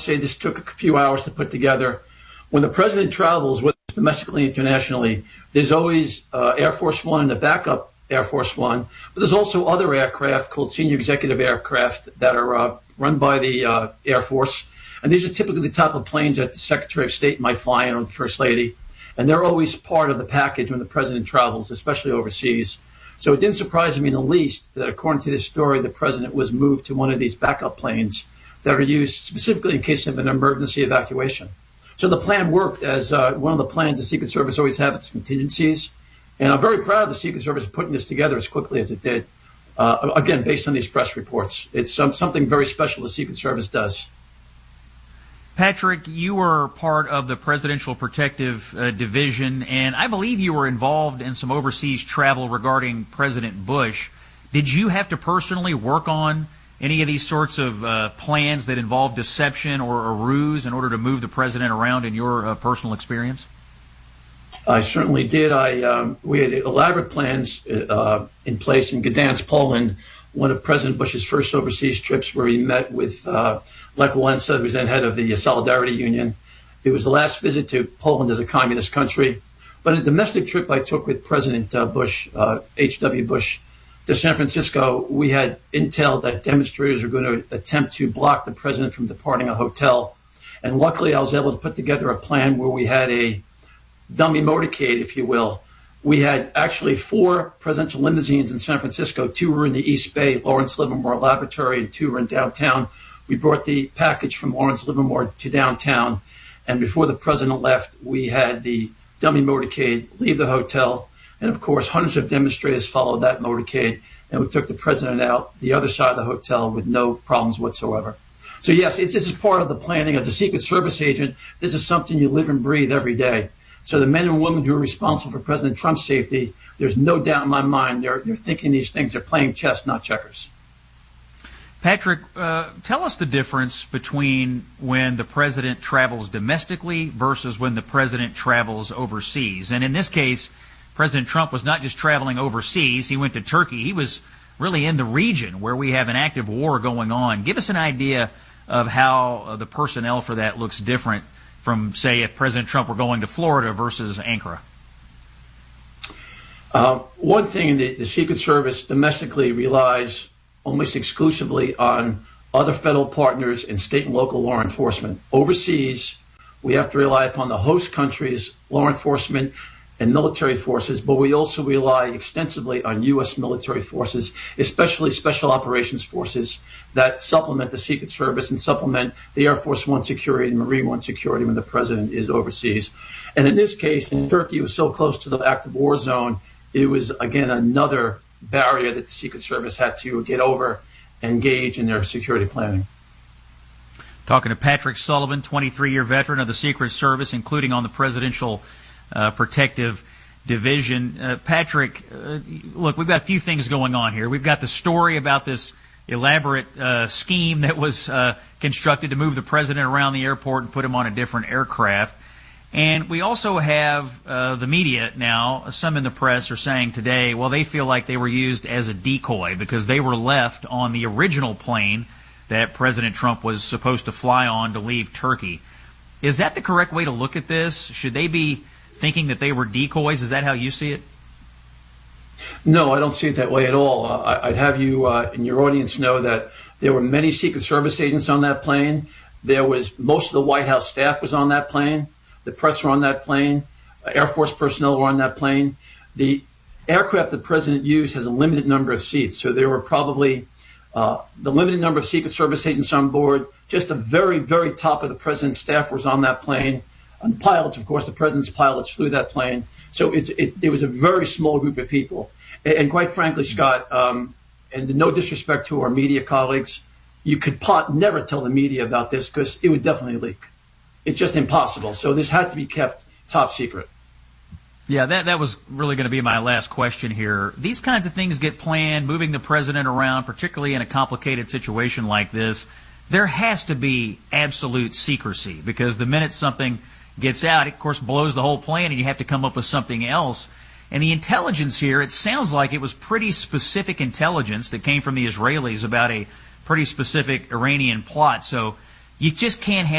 say this took a few hours to put together. When the president travels, whether it's domestically and internationally, there's always Air Force One and the backup Air Force One, but there's also other aircraft called senior executive aircraft that are run by the Air Force. And these are typically the type of planes that the Secretary of State might fly in or the First Lady. And they're always part of the package when the president travels, especially overseas. So it didn't surprise me in the least that according to this story, the president was moved to one of these backup planes that are used specifically in case of an emergency evacuation. So the plan worked as one of the plans the Secret Service always have its contingencies. And I'm very proud of the Secret Service putting this together as quickly as it did. Again, based on these press reports. It's something very special the Secret Service does. Patrick, you were part of the Presidential Protective Division, and I believe you were involved in some overseas travel regarding President Bush. Did you have to personally work on any of these sorts of plans that involve deception or a ruse in order to move the president around in your personal experience? I certainly did. We had elaborate plans in place in Gdansk, Poland, one of President Bush's first overseas trips where he met with Lech Walesa, who was then head of the Solidarity Union. It was the last visit to Poland as a communist country. But a domestic trip I took with President Bush, H.W. Bush, to San Francisco, we had intel that demonstrators were going to attempt to block the president from departing a hotel. And luckily, I was able to put together a plan where we had a dummy motorcade, if you will. We had actually 4 presidential limousines in San Francisco. 2 were in the East Bay, Lawrence Livermore Laboratory, and 2 were in downtown. We brought the package from Lawrence Livermore to downtown. And before the president left, we had the dummy motorcade leave the hotel. And of course, hundreds of demonstrators followed that motorcade. And we took the president out the other side of the hotel with no problems whatsoever. So yes, this is part of the planning. As a Secret Service agent, this is something you live and breathe every day. So the men and women who are responsible for President Trump's safety, there's no doubt in my mind they're thinking these things. They're playing chess, not checkers. Patrick, tell us the difference between when the president travels domestically versus when the president travels overseas. And in this case, President Trump was not just traveling overseas. He went to Turkey. He was really in the region where we have an active war going on. Give us an idea of how the personnel for that looks different from, say, if President Trump were going to Florida versus Ankara. One thing, the Secret Service domestically relies almost exclusively on other federal partners and state and local law enforcement. Overseas, we have to rely upon the host country's law enforcement and military forces, but we also rely extensively on U.S. military forces, especially special operations forces that supplement the Secret Service and supplement the Air Force One security and Marine One security when the president is overseas. And in this case, in Turkey, it was so close to the active war zone, it was, again, another barrier that the Secret Service had to get over and engage in their security planning. Talking to Patrick Sullivan, 23-year veteran of the Secret Service, including on the Presidential Protective Division. Patrick, look, we've got a few things going on here. We've got the story about this elaborate scheme that was constructed to move the president around the airport and put him on a different aircraft. And we also have the media now, some in the press are saying today, well, they feel like they were used as a decoy because they were left on the original plane that President Trump was supposed to fly on to leave Turkey. Is that the correct way to look at this? Should they be thinking that they were decoys? Is that how you see it? No, I don't see it that way at all. I'd have you and your audience know that there were many Secret Service agents on that plane. There was most of the White House staff was on that plane. The press were on that plane. Air Force personnel were on that plane. The aircraft the president used has a limited number of seats, so there were probably the limited number of Secret Service agents on board. Just the very, very top of the president's staff was on that plane. And the pilots, of course, the president's pilots flew that plane. So it was a very small group of people. And quite frankly, Scott, and no disrespect to our media colleagues, you could never tell the media about this because it would definitely leak. It's just impossible. So this had to be kept top secret. Yeah, that was really going to be my last question here. These kinds of things get planned, moving the president around, particularly in a complicated situation like this. There has to be absolute secrecy because the minute something gets out, it, of course, blows the whole plan and you have to come up with something else. And the intelligence here, it sounds like it was pretty specific intelligence that came from the Israelis about a pretty specific Iranian plot. So you just can't have